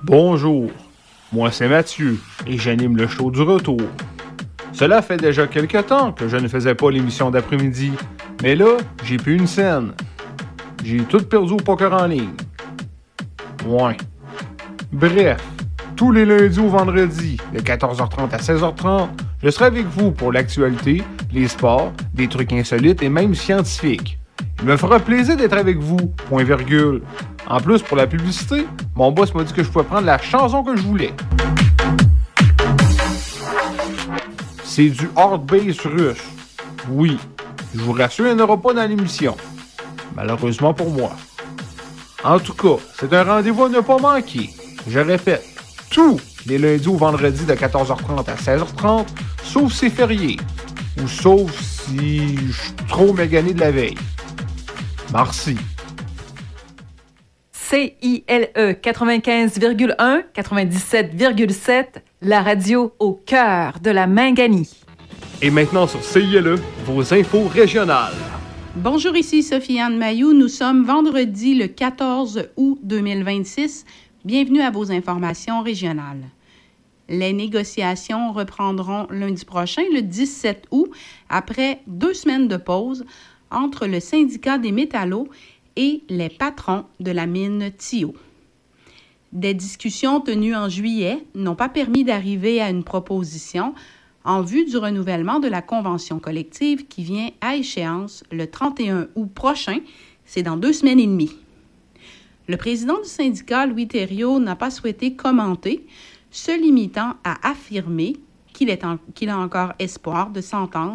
Bonjour, moi c'est Mathieu et j'anime le show du retour. Cela fait déjà quelque temps que je ne faisais pas l'émission d'après-midi, mais là, j'ai plus une scène. J'ai tout perdu au poker en ligne. Ouais. Bref, tous les lundis au vendredi, de 14h30 à 16h30, je serai avec vous pour l'actualité, les sports, des trucs insolites et même scientifiques. Il me fera plaisir d'être avec vous, point virgule. En plus, pour la publicité, mon boss m'a dit que je pouvais prendre la chanson que je voulais. C'est du hard bass russe. Oui, je vous rassure, il n'y en aura pas dans l'émission. Malheureusement pour moi. En tout cas, c'est un rendez-vous à ne pas manquer. Je répète, tous les lundis au vendredi de 14h30 à 16h30, sauf si c'est férié. Ou sauf si je suis trop magané de la veille. Merci. CILE 95,1, 97,7, la radio au cœur de la Minganie. Et maintenant sur CILE, vos infos régionales. Bonjour, ici Sophie-Anne Mailloux. Nous sommes vendredi le 14 août 2026. Bienvenue à vos informations régionales. Les négociations reprendront lundi prochain, le 17 août, après 2 semaines de pause entre le syndicat des métallos et les patrons de la mine Tio. Des discussions tenues en juillet n'ont pas permis d'arriver à une proposition en vue du renouvellement de la convention collective qui vient à échéance le 31 août prochain, c'est dans 2 semaines et demie. Le président du syndicat, Louis Thériault, n'a pas souhaité commenter, se limitant à affirmer qu'il a encore espoir de s'entendre